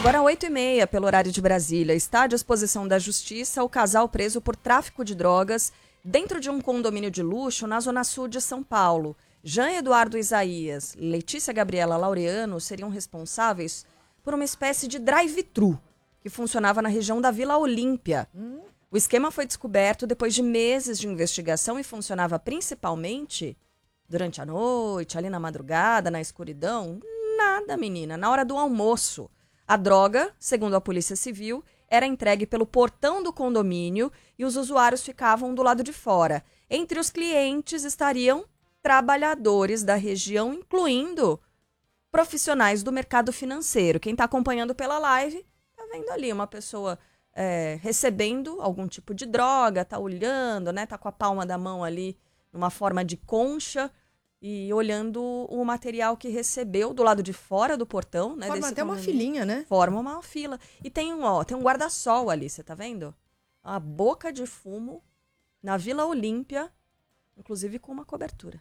Agora, 8h30, pelo horário de Brasília, está à disposição da Justiça o casal preso por tráfico de drogas dentro de um condomínio de luxo na zona sul de São Paulo. Jean Eduardo Isaías, Letícia Gabriela Laureano seriam responsáveis por uma espécie de drive-thru que funcionava na região da Vila Olímpia. O esquema foi descoberto depois de meses de investigação e funcionava principalmente durante a noite, ali na madrugada, na escuridão. Nada, menina, na hora do almoço. A droga, segundo a Polícia Civil, era entregue pelo portão do condomínio e os usuários ficavam do lado de fora. Entre os clientes estariam trabalhadores da região, incluindo profissionais do mercado financeiro. Quem está acompanhando pela live está vendo ali uma pessoa recebendo algum tipo de droga, está olhando, né? Está com a palma da mão ali numa forma de concha e olhando o material que recebeu do lado de fora do portão, né? Forma até uma filinha, né? Forma uma fila. E tem um guarda-sol ali, você tá vendo? A boca de fumo na Vila Olímpia, inclusive com uma cobertura.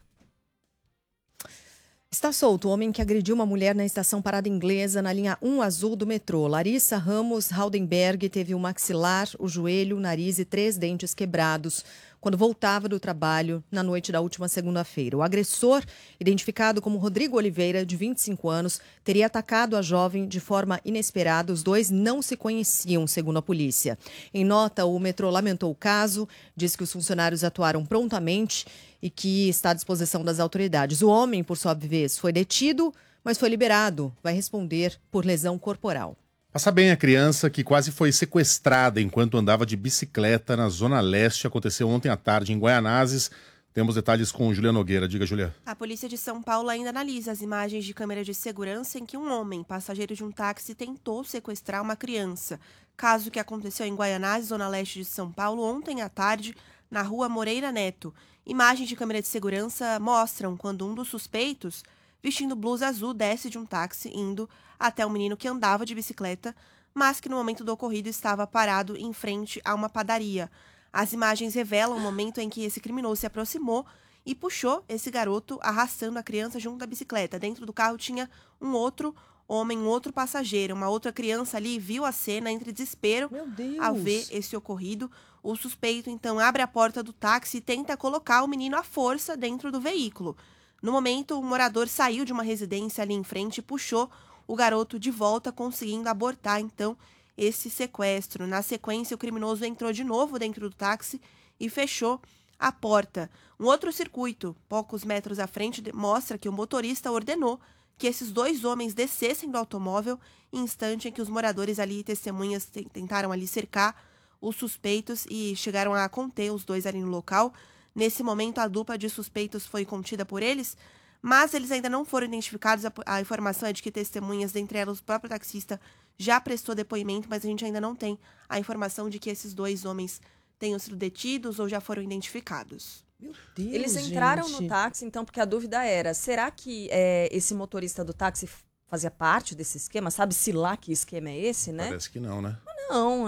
Está solto o homem que agrediu uma mulher na estação Parada Inglesa, na linha 1 azul do metrô. Larissa Ramos Haldenberg teve o maxilar, o joelho, o nariz e 3 dentes quebrados quando voltava do trabalho na noite da última segunda-feira. O agressor, identificado como Rodrigo Oliveira, de 25 anos, teria atacado a jovem de forma inesperada. Os dois não se conheciam, segundo a polícia. Em nota, o metrô lamentou o caso, disse que os funcionários atuaram prontamente e que está à disposição das autoridades. O homem, por sua vez, foi detido, mas foi liberado. Vai responder por lesão corporal. Passa bem a criança que quase foi sequestrada enquanto andava de bicicleta na Zona Leste. Aconteceu ontem à tarde em Guaianazes. Temos detalhes com Julia Nogueira. Diga, Julia. A polícia de São Paulo ainda analisa as imagens de câmera de segurança em que um homem, passageiro de um táxi, tentou sequestrar uma criança. Caso que aconteceu em Guaianazes, Zona Leste de São Paulo, ontem à tarde, na rua Moreira Neto. Imagens de câmera de segurança mostram quando um dos suspeitos, vestindo blusa azul, desce de um táxi indo até um menino que andava de bicicleta, mas que no momento do ocorrido estava parado em frente a uma padaria. As imagens revelam o momento em que esse criminoso se aproximou e puxou esse garoto, arrastando a criança junto da bicicleta. Dentro do carro tinha um outro homem, um outro passageiro. Uma outra criança ali viu a cena entre desespero ao ver esse ocorrido. O suspeito, então, abre a porta do táxi e tenta colocar o menino à força dentro do veículo. No momento, o morador saiu de uma residência ali em frente e puxou o garoto de volta, conseguindo abortar, então, esse sequestro. Na sequência, o criminoso entrou de novo dentro do táxi e fechou a porta. Um outro circuito, poucos metros à frente, mostra que o motorista ordenou que esses 2 homens descessem do automóvel em instante em que os moradores ali, testemunhas, tentaram ali cercar os suspeitos e chegaram a conter os 2 ali no local. Nesse momento, a dupla de suspeitos foi contida por eles, mas eles ainda não foram identificados. A informação é de que testemunhas, dentre elas o próprio taxista, já prestou depoimento, mas a gente ainda não tem a informação de que esses 2 homens tenham sido detidos ou já foram identificados. Meu Deus, Eles entraram no táxi, então, porque a dúvida era, será que esse motorista do táxi fazia parte desse esquema? Sabe-se lá que esquema é esse, né? Parece que não, né? Não,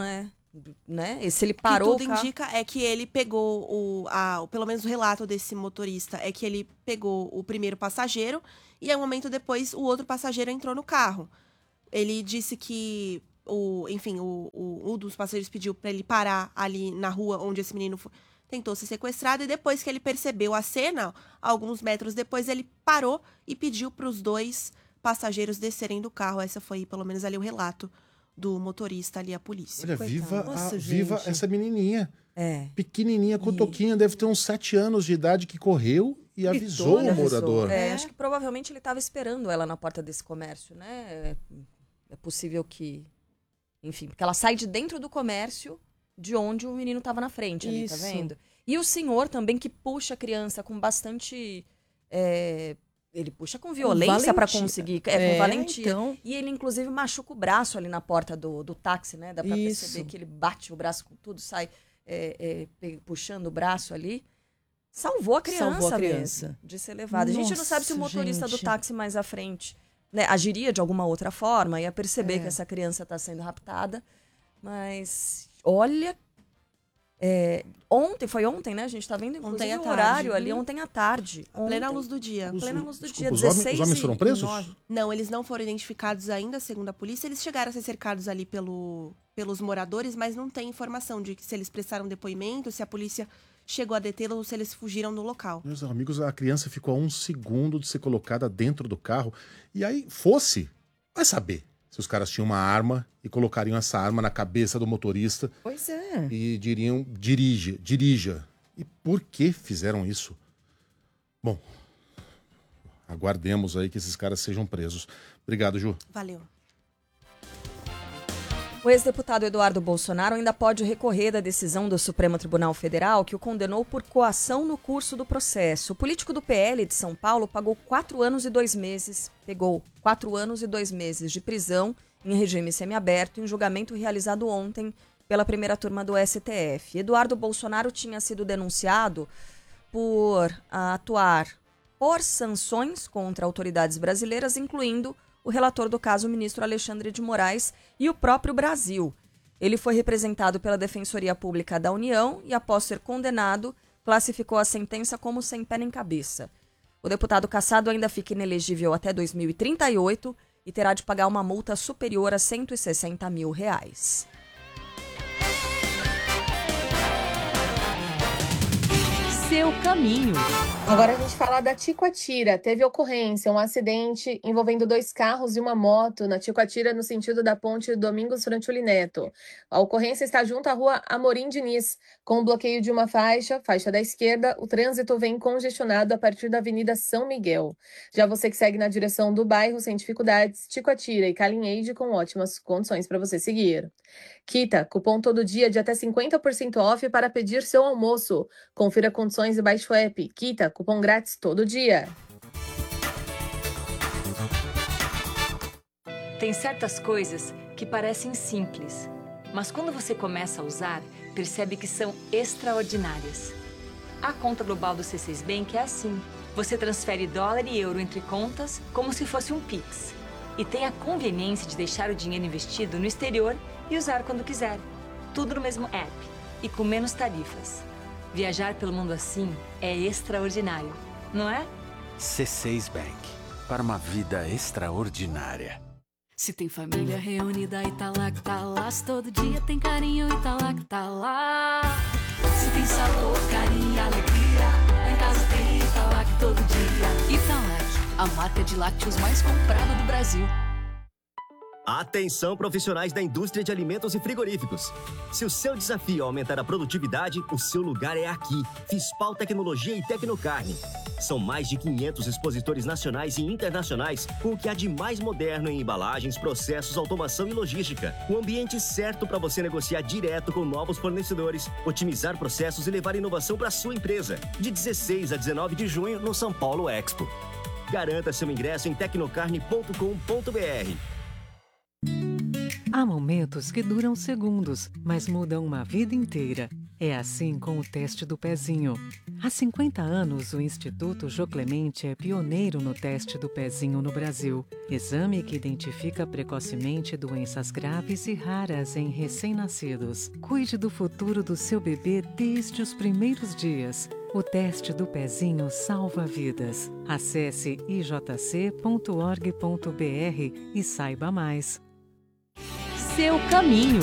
né? Se ele parou O que tudo indica é que ele pegou, pelo menos o relato desse motorista, é que ele pegou o primeiro passageiro e, um momento depois, o outro passageiro entrou no carro. Ele disse que, um dos passageiros pediu para ele parar ali na rua onde esse menino tentou ser sequestrado, e depois que ele percebeu a cena, alguns metros depois, ele parou e pediu para os 2 passageiros descerem do carro. Essa foi, pelo menos, ali o relato do motorista ali, a polícia. Olha, Nossa, viva essa menininha. Pequenininha, Cotoquinha, deve ter uns 7 anos de idade, que correu e avisou o morador. Acho que provavelmente ele estava esperando ela na porta desse comércio, né? É possível que... Enfim, porque ela sai de dentro do comércio de onde o menino estava na frente ali, tá vendo? E o senhor também, que puxa a criança com bastante... Ele puxa com violência para conseguir, com valentia. Então... E ele, inclusive, machuca o braço ali na porta do táxi, né? Dá pra perceber que ele bate o braço com tudo, sai puxando o braço ali. Salvou a criança mesmo de ser levada. Nossa, a gente não sabe se o motorista do táxi mais à frente, né, agiria de alguma outra forma, ia perceber que essa criança está sendo raptada. Mas, olha, Foi ontem, né? A gente tá vendo, inclusive, Ontem à o tarde. horário ali, ontem à tarde. Plena luz do dia. Plena luz do dia, Os 16 homens foram presos? 9. Não, eles não foram identificados ainda, segundo a polícia. Eles chegaram a ser cercados ali pelos moradores, mas não tem informação de se eles prestaram depoimento, se a polícia chegou a detê-los ou se eles fugiram do local. Meus amigos, a criança ficou a 1 segundo de ser colocada dentro do carro. E aí, vai saber se os caras tinham uma arma e colocariam essa arma na cabeça do motorista. Pois é. E diriam, dirija. E por que fizeram isso? Bom, aguardemos aí que esses caras sejam presos. Obrigado, Ju. Valeu. O ex-deputado Eduardo Bolsonaro ainda pode recorrer da decisão do Supremo Tribunal Federal que o condenou por coação no curso do processo. O político do PL de São Paulo pegou 4 anos e 2 meses de prisão em regime semiaberto em julgamento realizado ontem pela primeira turma do STF. Eduardo Bolsonaro tinha sido denunciado por atuar por sanções contra autoridades brasileiras, incluindo o relator do caso, o ministro Alexandre de Moraes, e o próprio Brasil. Ele foi representado pela Defensoria Pública da União e, após ser condenado, classificou a sentença como sem pé nem cabeça. O deputado cassado ainda fica inelegível até 2038 e terá de pagar uma multa superior a R$160 mil. Seu caminho. Agora a gente fala da Ticoatira. Teve ocorrência, um acidente envolvendo 2 carros e uma moto na Ticoatira, no sentido da ponte Domingos Frantuli Neto. A ocorrência está junto à rua Amorim Diniz. Com o bloqueio de uma faixa da esquerda, o trânsito vem congestionado a partir da Avenida São Miguel. Já você que segue na direção do bairro sem dificuldades, Ticoatira e Calinheide com ótimas condições para você seguir. Kita, cupom todo dia de até 50% off para pedir seu almoço. Confira condições e baixe o app. Kita, cupom grátis todo dia. Tem certas coisas que parecem simples, mas quando você começa a usar, percebe que são extraordinárias. A conta global do C6 Bank é assim. Você transfere dólar e euro entre contas como se fosse um Pix. E tem a conveniência de deixar o dinheiro investido no exterior e usar quando quiser. Tudo no mesmo app e com menos tarifas. Viajar pelo mundo assim é extraordinário, não é? C6 Bank. Para uma vida extraordinária. Se tem família reunida e tá lá que tá lá. Se todo dia tem carinho e tá lá que tá lá. Se tem sabor, carinho e alegria, lá em casa tem Italac todo dia. Italac, a marca de lácteos mais comprada do Brasil. Atenção, profissionais da indústria de alimentos e frigoríficos. Se o seu desafio é aumentar a produtividade, o seu lugar é aqui. Fispal Tecnologia e Tecnocarne. São mais de 500 expositores nacionais e internacionais com o que há de mais moderno em embalagens, processos, automação e logística. O ambiente certo para você negociar direto com novos fornecedores, otimizar processos e levar inovação para a sua empresa. De 16 a 19 de junho no São Paulo Expo. Garanta seu ingresso em tecnocarne.com.br. Há momentos que duram segundos, mas mudam uma vida inteira. É assim com o teste do pezinho. Há 50 anos, o Instituto Jô Clemente é pioneiro no teste do pezinho no Brasil. Exame que identifica precocemente doenças graves e raras em recém-nascidos. Cuide do futuro do seu bebê desde os primeiros dias. O teste do pezinho salva vidas. Acesse ijc.org.br e saiba mais. Seu caminho.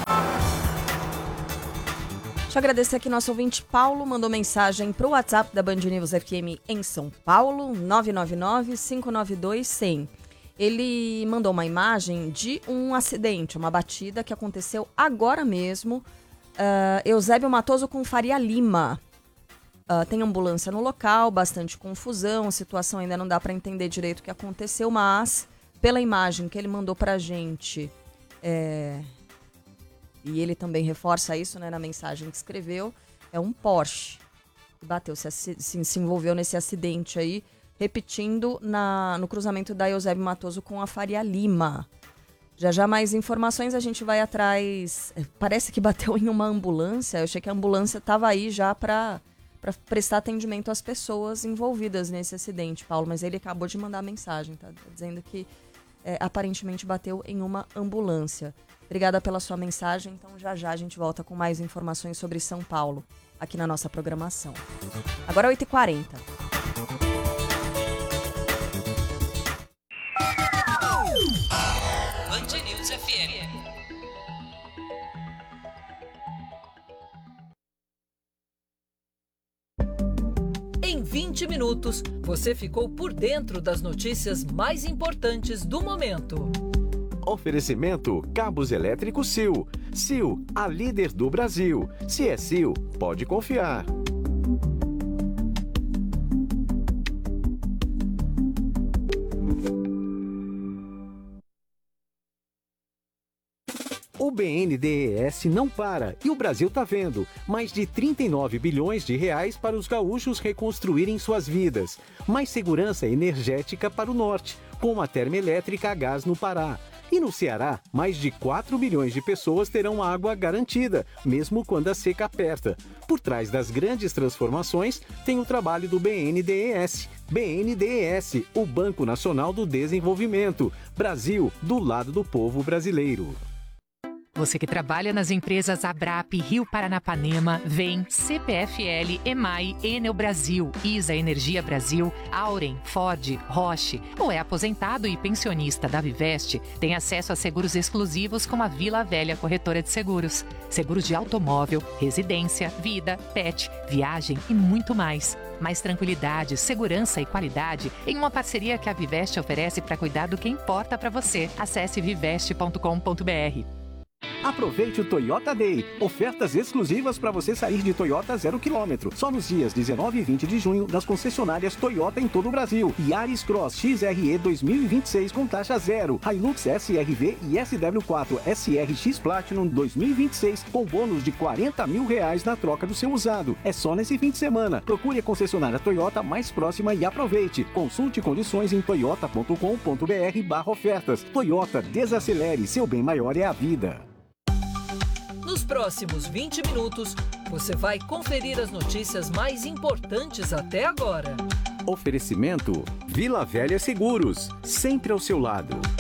Deixa eu agradecer aqui nosso ouvinte Paulo, mandou mensagem para o WhatsApp da Band News FM em São Paulo, 999-592-100. Ele mandou uma imagem de um acidente, uma batida que aconteceu agora mesmo. Eusébio Matoso com Faria Lima. Tem ambulância no local, bastante confusão, a situação ainda não dá para entender direito o que aconteceu, mas pela imagem que ele mandou para a gente... E ele também reforça isso, né, na mensagem que escreveu. É um Porsche que bateu, se envolveu nesse acidente aí, repetindo no cruzamento da Eusébio Matoso com a Faria Lima. Já mais informações a gente vai atrás. Parece que bateu em uma ambulância. Eu achei que a ambulância estava aí já para prestar atendimento às pessoas envolvidas nesse acidente, Paulo. Mas ele acabou de mandar a mensagem, tá dizendo que aparentemente bateu em uma ambulância. Obrigada pela sua mensagem. Então, já a gente volta com mais informações sobre São Paulo aqui na nossa programação. Agora 8h40. Band News FM. Em 20 minutos, você ficou por dentro das notícias mais importantes do momento. Oferecimento Cabos Elétricos Sil. Sil, a líder do Brasil. Se é Sil, pode confiar. O BNDES não para e o Brasil tá vendo. Mais de 39 bilhões de reais para os gaúchos reconstruírem suas vidas. Mais segurança energética para o norte, com uma termoelétrica a gás no Pará. E no Ceará, mais de 4 milhões de pessoas terão água garantida, mesmo quando a seca aperta. Por trás das grandes transformações, tem o trabalho do BNDES. BNDES, o Banco Nacional do Desenvolvimento. Brasil, do lado do povo brasileiro. Você que trabalha nas empresas Abrap, Rio Paranapanema, VEM, CPFL, EMAI, Enel Brasil, ISA Energia Brasil, Auren, Ford, Roche, ou é aposentado e pensionista da Viveste, tem acesso a seguros exclusivos como a Vila Velha Corretora de Seguros. Seguros de automóvel, residência, vida, pet, viagem e muito mais. Mais tranquilidade, segurança e qualidade em uma parceria que a Viveste oferece para cuidar do que importa para você. Acesse viveste.com.br. Aproveite o Toyota Day. Ofertas exclusivas para você sair de Toyota 0 km. Só nos dias 19 e 20 de junho nas concessionárias Toyota em todo o Brasil. Yaris Cross XRE 2026 com taxa zero. Hilux SRV e SW4 SRX Platinum 2026 com bônus de R$40 mil na troca do seu usado. É só nesse fim de semana. Procure a concessionária Toyota mais próxima e aproveite. Consulte condições em toyota.com.br/ofertas. Toyota, desacelere. Seu bem maior é a vida. Nos próximos 20 minutos, você vai conferir as notícias mais importantes até agora. Oferecimento Vila Velha Seguros, sempre ao seu lado.